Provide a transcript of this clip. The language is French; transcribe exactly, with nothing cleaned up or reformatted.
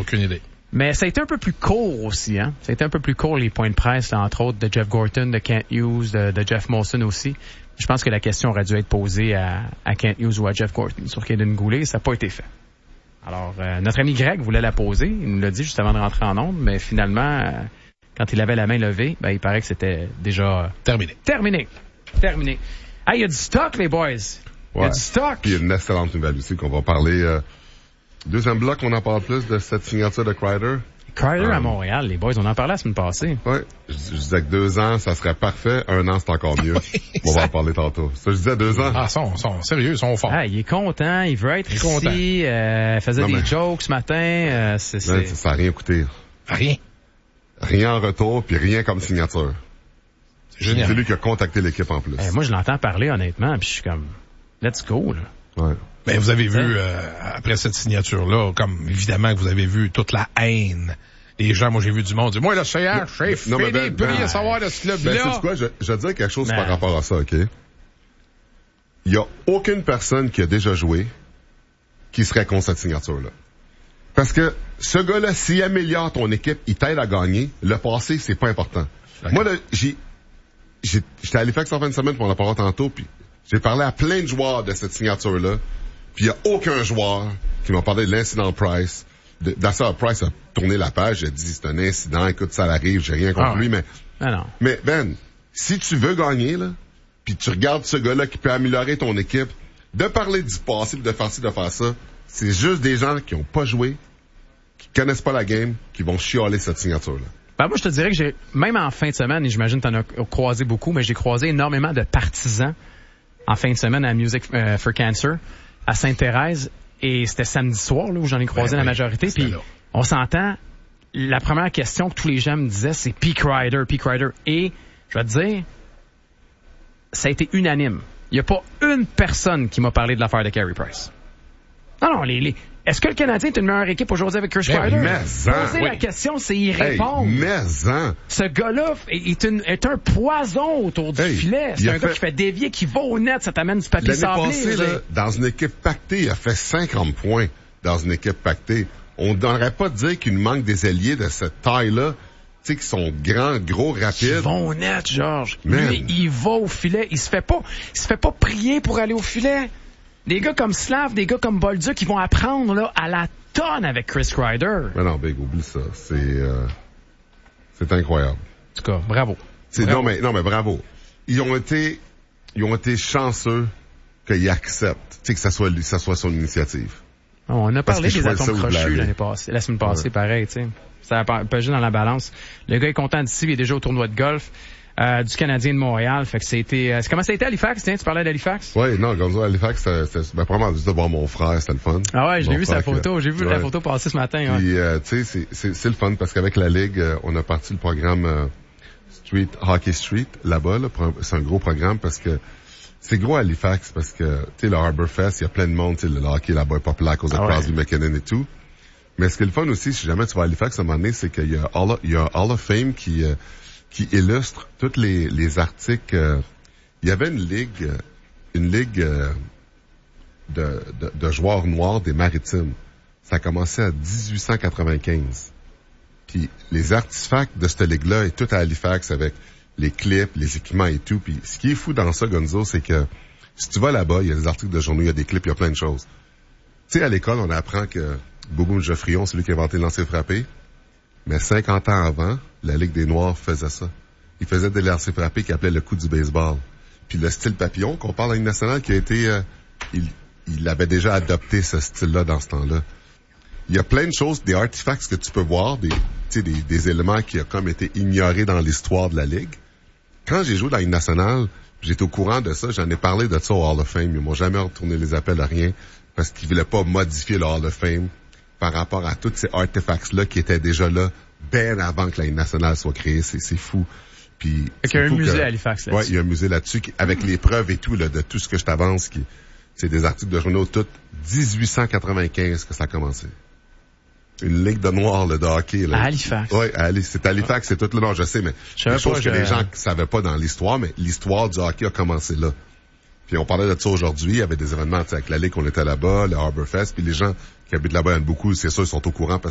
Aucune idée. Mais ça a été un peu plus court aussi, hein. Ça a été un peu plus court, les points de presse, là, entre autres, de Jeff Gorton, de Kent Hughes, de, de Jeff Molson aussi. Je pense que la question aurait dû être posée à, à Kent Hughes ou à Jeff Gorton sur Caden Goulet. Ça n'a pas été fait. Alors, euh, notre ami Greg voulait la poser. Il nous l'a dit juste avant de rentrer en onde, mais finalement, euh, quand il avait la main levée, ben, il paraît que c'était déjà... Euh, terminé. Terminé. Terminé. Ah, il y a du stock, les boys. Il ouais. y a du stock. Puis il y a une excellente nouvelle aussi qu'on va parler... Euh, deuxième bloc, on en parle plus de cette signature de Kreider. Kreider um, à Montréal, les boys, on en parlait la semaine passée. Oui, je, je disais que deux ans, ça serait parfait. Un an, c'est encore mieux. oui, on va en parler tantôt. Ça, je disais deux ans. Ah, ils sont, sont sérieux, ils sont forts. Ah, il est content, il veut être il est ici. Content. Euh, faisait non, des mais... jokes ce matin. Euh, c'est, Ben, c'est... Ça n'a rien coûté. Rien. Rien en retour, puis rien comme signature. C'est génial. C'est lui qui a contacté l'équipe en plus. Eh, moi, je l'entends parler honnêtement, puis je suis comme, let's go, là. Ouais. Ben, vous avez vu, euh, après cette signature-là, comme évidemment que vous avez vu toute la haine. Les gens, moi, j'ai vu du monde dire, moi, là, c'est hier, c'est fini, ben, plus rien à savoir de ce club-là. Ben, sais-tu quoi? Je, je vais te dire quelque chose ben. par rapport à ça, OK? Il y a aucune personne qui a déjà joué qui serait contre cette signature-là. Parce que ce gars-là, s'il améliore ton équipe, il t'aide à gagner. Le passé, c'est pas important. D'accord. Moi, là, j'ai, j'ai, j'étais à Halifax en fin de semaine, puis on en parlera tantôt, puis j'ai parlé à plein de joueurs de cette signature-là, puis il y a aucun joueur qui m'a parlé de l'incident Price. D'assez, Price a tourné la page, il a dit c'est un incident, écoute, ça arrive, j'ai rien contre ah, lui, mais, ah non. mais Ben, si tu veux gagner, là, puis tu regardes ce gars-là qui peut améliorer ton équipe, de parler du passé, de faire ci, de faire ça, c'est juste des gens qui ont pas joué, qui connaissent pas la game, qui vont chialer cette signature-là. Ben moi, je te dirais que j'ai, même en fin de semaine, et j'imagine que t'en as croisé beaucoup, mais j'ai croisé énormément de partisans en fin de semaine à Music uh, for Cancer, à Sainte-Thérèse. Et c'était samedi soir, là, où j'en ai croisé ben, la majorité. Oui, puis on s'entend, la première question que tous les gens me disaient, c'est P. Kreider, P. Kreider. Et, je vais te dire, ça a été unanime. Il n'y a pas une personne qui m'a parlé de l'affaire de Carey Price. Non, non, les, les... Est-ce que le Canadien est une meilleure équipe aujourd'hui avec Chris Kreider? Mais Poser oui. la question, c'est y répondre. Hey, mais Ce gars-là est, une, est un poison autour du hey, filet. C'est un fait... gars qui fait dévier, qui va au net, ça t'amène du papier sablé. L'année passée, là, dans une équipe pactée, il a fait cinquante points dans une équipe pactée. On n'aurait pas dire qu'il nous manque des ailiers de cette taille-là, tu sais, qui sont grands, gros, rapides. Ils vont au net, Georges. Lui, il va au filet. Il se fait pas, il se fait pas prier pour aller au filet. Des gars comme Slav, des gars comme Bolduc, qui vont apprendre, là, à la tonne avec Chris Kreider. Mais non, Big, oublie ça. C'est, euh, c'est incroyable. En tout cas, bravo. C'est, bravo. non, mais, non, mais bravo. Ils ont été, ils ont été chanceux qu'ils acceptent, tu sais, que ça soit, ça soit son initiative. On a parlé des atomes crochus l'année passée, la semaine passée, ouais. Pareil, tu sais. Ça a pesé dans la balance. Le gars est content d'ici, il est déjà au tournoi de golf. Euh, du Canadien de Montréal, fait que c'était... Euh, comment ça a été à Halifax, tiens, tu parlais d'Halifax? Oui, non, Gonzo à Halifax, c'était, ben, probablement juste de voir mon frère, c'était le fun. Ah ouais, j'ai mon vu sa photo, que, j'ai vu ouais. la photo passer ce matin. Ouais. Puis, euh, tu sais, c'est, c'est, c'est le fun, parce qu'avec la Ligue, euh, on a parti le programme euh, Street, Hockey Street, là-bas, là, c'est un gros programme, parce que c'est gros à Halifax, parce que, tu sais, le Harbour Fest, il y a plein de monde, tu sais, le hockey là-bas est populaire à cause de ah Crosby, ouais. McKinnon et tout. Mais ce qui est le fun aussi, si jamais tu vas à Halifax à un moment donné, c'est qu'il y a Hall of, il y a Hall of Fame qui... Euh, qui illustre tous les, les articles. Euh, il y avait une ligue, une ligue euh, de, de, de joueurs noirs des Maritimes. Ça a commencé à dix-huit cent quatre-vingt-quinze. Puis les artefacts de cette ligue-là est tout à Halifax avec les clips, les équipements et tout. Puis ce qui est fou dans ça, Gonzo, c'est que si tu vas là-bas, il y a des articles de journaux, il y a des clips, il y a plein de choses. Tu sais, à l'école, on apprend que Bobo Geoffrion, c'est lui qui a inventé le lancer frappé. Mais cinquante ans avant, la Ligue des Noirs faisait ça. Ils faisaient des lancers frappés qu'ils appelaient le coup du baseball. Puis le style papillon, qu'on parle à Ligue nationale, qui a été... Euh, il, il avait déjà adopté ce style-là dans ce temps-là. Il y a plein de choses, des artefacts que tu peux voir, des, des, des éléments qui ont comme été ignorés dans l'histoire de la Ligue. Quand j'ai joué dans la Ligue nationale, j'étais au courant de ça, j'en ai parlé de ça au Hall of Fame. Ils m'ont jamais retourné les appels à rien parce qu'ils voulaient pas modifier le Hall of Fame par rapport à tous ces artefacts-là qui étaient déjà là bien avant que la Ligue nationale soit créée. C'est, c'est fou. Puis, il y a un musée que, à Halifax là-dessus. Ouais, il y a un musée là-dessus qui, avec mmh. les preuves et tout, là, de tout ce que je t'avance, qui, c'est des articles de journaux, tout dix-huit cent quatre-vingt-quinze que ça a commencé. Une ligue de noirs, là, de hockey, là. À Halifax. Oui, c'est Halifax, c'est tout là. Non, je sais, mais des choses que je... les gens ne savaient pas dans l'histoire, mais l'histoire du hockey a commencé là. Puis on parlait de ça aujourd'hui, il y avait des événements avec la Ligue, on était là-bas, le Harbour Fest, puis les gens qui habitent là-bas, il y en a beaucoup, c'est sûr, ils sont au courant parce